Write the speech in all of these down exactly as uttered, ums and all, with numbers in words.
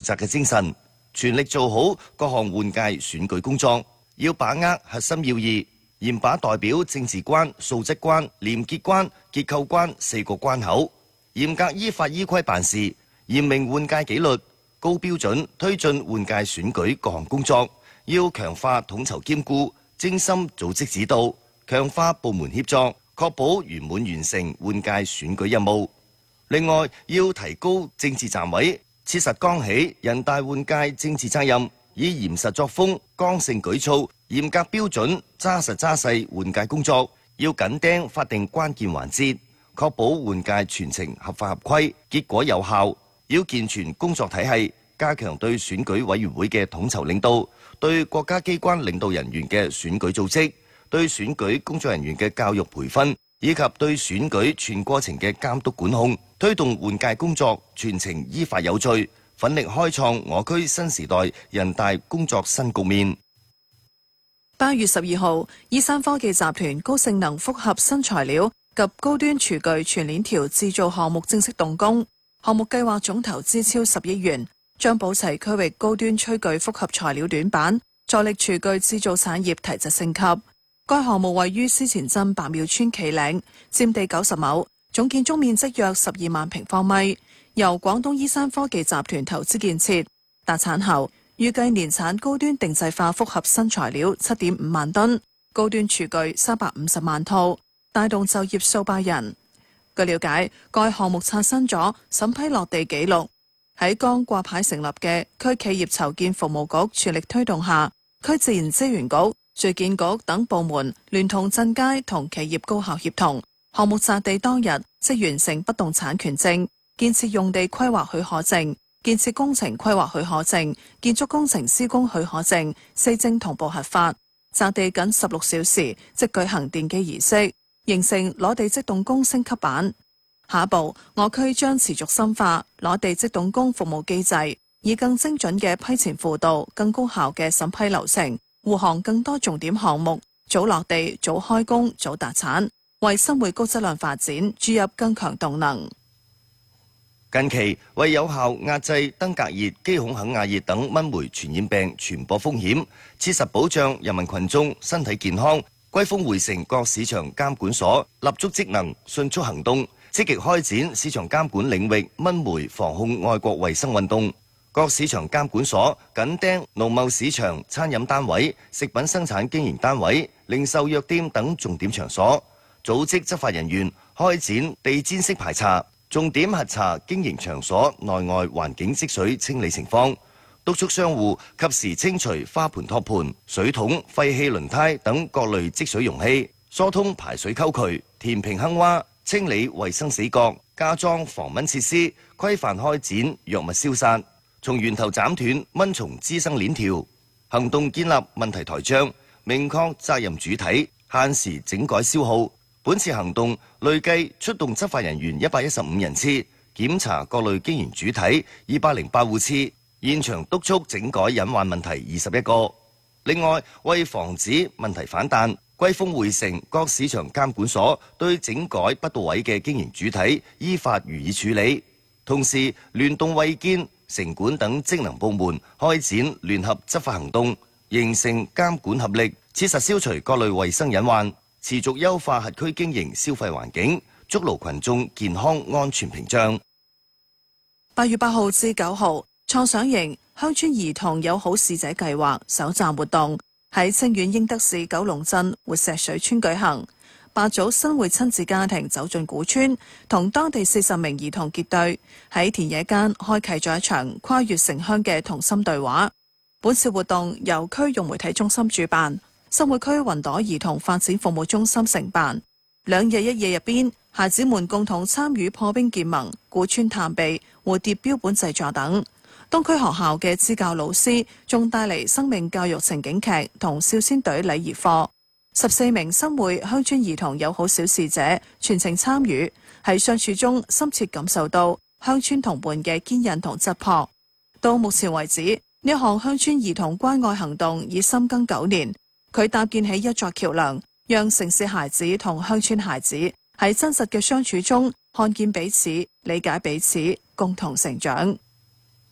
責嘅精神，全力做好各項換屆選舉工作，要把握核心要義，嚴把代表政治關、素質關、廉潔關、結構關四個關口，嚴格依法依規辦事，嚴明換屆紀律，高標準推進換屆選舉各項工作。要強化統籌兼顧、精心組織指導，強化部門協作，確保圓滿完成換屆選舉任務。另外，要提高政治站位，切實扛起人大換屆政治責任，以嚴實作風、剛性舉措、嚴格標準、揸實揸細換屆工作。要緊盯法定關鍵環節，確保換屆全程合法合規、結果有效。要健全工作體系，加強對選舉委員會嘅統籌領導，對國家機關領導人員嘅選舉組織，對選舉工作人員嘅教育培訓，以及對選舉全過程嘅監督管控，推動換屆工作全程依法有序，奮力開創我區新時代人大工作新局面。 八月十二號，依山科技集團高性能複合新材料及高端廚具全鏈條製造項目正式動工，項目計劃總投資超十億元，將補齊區域高端炊具複合材料短板，助力廚具製造產業提質升級。該項目位於司前鎮白廟村企嶺，佔地九十畝，總建築面積約十二萬平方米，由廣東依山科技集團投資建設。達產後，預計年產高端定製化複合新材料七點五萬噸，高端廚具三百五十萬套，帶動就業數百人。據了解，該項目刷新咗審批落地紀錄。喺剛掛牌成立嘅區企業籌建服務局全力推動下，區自然資源局、住建局等部門聯同鎮街同企業高效協同，項目擲地當日即完成不動產權證、建設用地規劃許可證、建設工程規劃許可證、建築工程施工許可證，四證同步核發。擲地僅十六小時即舉行奠基儀式，形成攞地即動工升級版。下一步，我區將持續深化攞地即動工服務機制，以更精準嘅批前輔導、更高效嘅審批流程，護航更多重點項目，早落地、早開工、早達產，為新會高質量發展注入更強動能。 近期為有效壓制登革熱、基孔肯亞熱等蚊媒傳染病傳播風險，切實保障人民群眾身體健康，歸豐匯成各市場監管所立足職能，迅速行動，積極開展市場監管領域蚊媒防控愛國衛生運動。各市場監管所緊盯農貿市場、餐飲單位、食品生產經營單位、零售藥店等重點場所，組織執法人員開展地毯式排查，重點核查經營場所內外環境積水清理情況，督促商戶及時清除花盆托盤、水桶、廢棄輪胎等各類積水容器，疏通排水溝渠、填平坑洼，清理衛生死角，加裝防蚊設施，規範開展藥物消殺，從源頭斬斷蚊蟲滋生鏈條，行動建立問題台章，明確責任主體，限時整改消耗。本次行動累計出動執法人員一百一十五人次，檢查各類經營主體二百零八戶次，現場督促整改隱患問題二十一個。另外，為防止問題反彈，歸豐匯成各市場監管所對整改不到位嘅經營主體依法予以處理，同時聯動衛健、城管等職能部門開展聯合執法行動，形成監管合力，切實消除各類衛生隱患。持續優化轄區經營消費環境，築牢群眾健康安全屏障。 八月八號至九號，創想營鄉村兒童友好使者計劃首站活動喺清遠英德市九龍鎮活石水村舉行。八組新會親子家庭走進古村，同當地四十名兒童結對，喺田野間開啟咗一場跨越城鄉嘅童心對話。本次活動由區用媒體中心主辦，新會區雲朵兒童發展服務中心承辦。兩日一夜入邊，孩子們共同參與破冰結盟、古村探秘、蝴蝶標本製作等。東區學校嘅支教老師仲帶嚟生命教育情景劇同少先隊禮儀課。十四名新會鄉村兒童友好小使者全程參與，喺相處中深切感受到鄉村同伴嘅堅韌同質樸。到目前為止，呢一項鄉村兒童關愛行動已深耕九年。佢搭建起一座橋樑，讓城市孩子同鄉村孩子喺真實嘅相處中看見彼此、理解彼此，共同成長。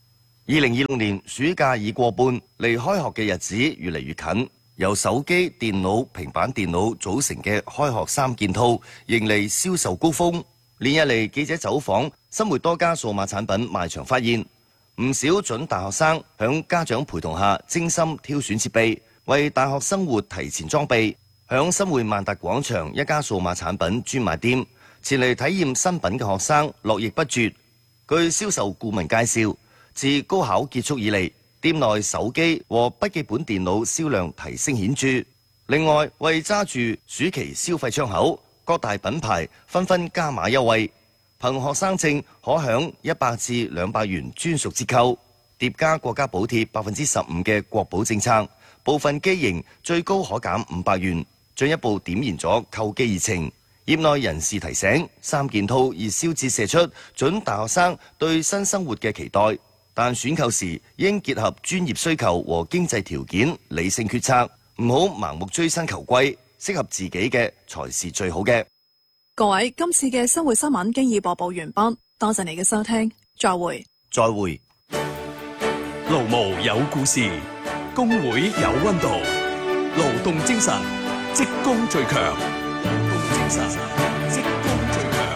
二零二六年暑假已過半，離開學嘅日子越嚟越近。由手機、電腦、平板電腦組成嘅開學三件套，迎嚟銷售高峰。連日嚟記者走訪生活多家數碼產品賣場，發現唔少準大學生響家長陪同下精心挑選設備，為大學生活提前裝備。響新會萬達廣場一家數碼產品專賣店，前嚟體驗新品嘅學生絡繹不絕。據銷售顧問介紹，自高考結束以嚟，店內手機和筆記本電腦銷量提升顯著。另外，為揸住暑期消費窗口，各大品牌紛紛加碼優惠，憑學生證可享一百至兩百元專屬折扣，疊加國家補貼百分之十五嘅國保政策，部分機型最高可減五百元，進一步點燃咗購機熱情。業內人士提醒，三件套熱銷折射出準大學生對新生活嘅期待。但選購時應結合專業需求和經濟條件，理性決策，唔好盲目追新求貴，適合自己嘅才是最好嘅。 各位，今次嘅生活新聞經已播報完畢，多謝你嘅收聽，再會。 再會。 勞務有故事，工會有溫度，勞動精神，職工最強。勞動精神，職工最強。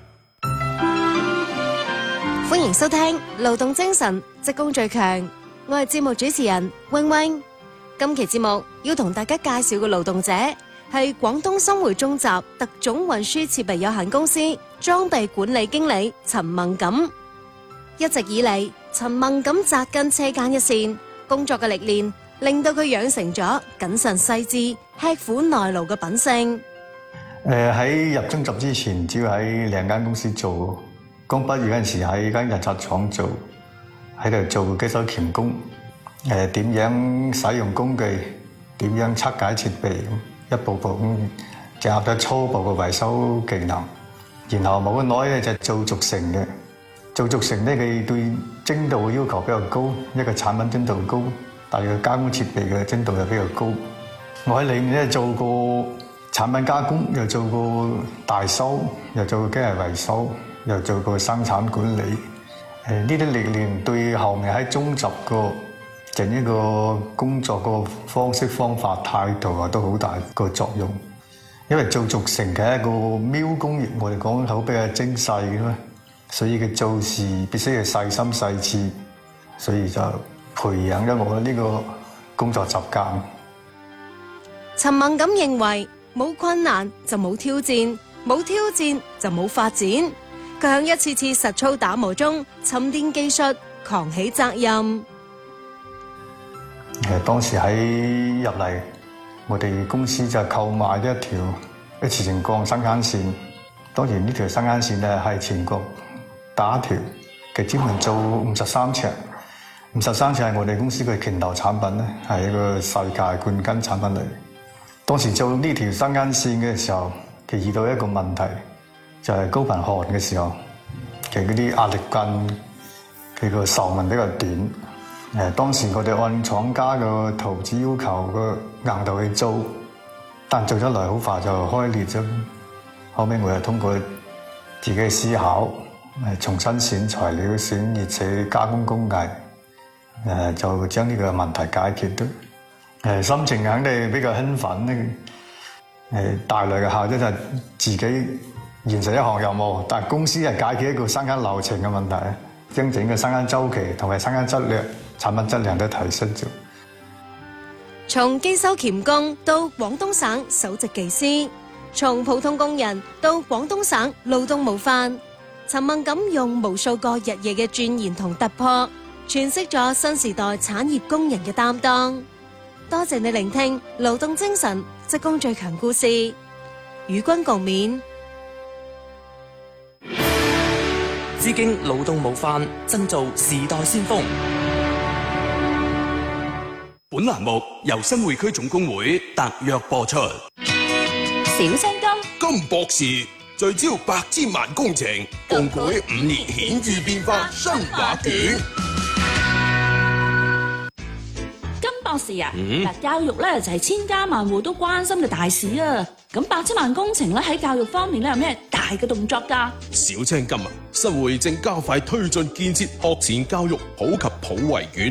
歡迎收聽勞動精神職工最強，我係節目主持人 wing wing。今期節目要同大家介紹嘅勞動者係廣東深匯中集特種運輸設備有限公司裝備管理經理陳孟錦。一直以嚟，陳孟錦紮根車間一線，工作嘅歷練令到佢養成咗謹慎細緻、吃苦耐勞嘅品性。 誒喺入中集之前，主要喺兩間公司做。剛畢業嗰陣時喺間印刷廠做，喺度做機手鉗工。誒點樣使用工具，點樣拆解設備，一步步咁整合咗初步嘅維修技能。然後冇耐咧就做續成嘅，做續成咧佢對精度嘅要求比較高，一個產品精度高，但係佢加工設備嘅精度又比較高。我喺裏面咧做過產品加工，又做過大修，又做過機械維修，又做過生產管理。誒呢啲歷練對後面喺中集個整一個工作個方式方法態度啊都好大個作用。因為做續成嘅一個瞄工業，我哋講口比較精細嘅嘛，所以佢做事必須要細心細緻，所以就培養咗我呢個工作習慣。 陳孟錦認為冇困難就冇挑戰，冇挑戰就冇發展。佢喺一次次實操打磨中沉澱技術，扛起責任。 誒當時喺入嚟，我哋公司就購買咗一條一次性鋼生產線。當然呢條生產線咧係全國打一條，佢專門做五十三尺。五十三尺係我哋公司嘅拳頭產品咧，係一個世界冠軍產品嚟。當時做呢條生產線嘅時候，佢遇到一個問題，就係高頻焊嘅時候，其實嗰啲壓力棍佢個壽命比較短。誒當時我哋按廠家個圖紙要求個硬度去做，但做咗嚟好快就開裂咗。後尾我又通過自己嘅思考，誒重新選材料、選熱且加工工藝，誒就將呢個問題解決咗。誒心情肯定比較興奮咧。誒帶來嘅效果就係自己完成一項任務，但係公司係解決一個生產流程嘅問題，將整個生產週期同埋生產質量、產品質量都提升咗。 從機修鉗工到廣東省首席技師，從普通工人到廣東省勞動模範，陳孟錦用無數個日夜嘅鑽研同突破，詮釋咗新時代產業工人嘅擔當。多謝你聆聽勞動精神職工最強故事，與君共勉。 致敬勞動模範，振造時代先鋒。本欄目由新會區總工會特約播出。 小青金金博士聚焦百千萬工程，共舉五年顯著變化新畫卷。 金博士啊，嗱、嗯，教育咧就係千家萬戶都關心嘅大事啊。 咁百千萬工程咧喺教育方面咧有咩大嘅動作㗎？ 小青今啊，新會正加快推進建設學前教育普及普惠院。